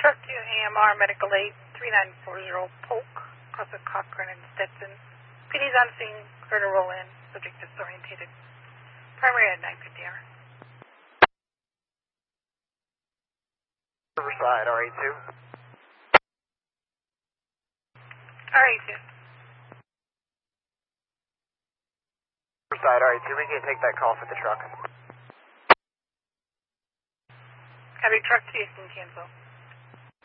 Truck 2 AMR Medical Aid 3940 Polk, across of Cochran and Stetson. PD's on scene, heard a roll in, subject disorientated. Primary at 9:50 hour. Riverside, RA2. RA2. Riverside, RA2, we can take that call for the truck. Copy, truck 2 can cancel.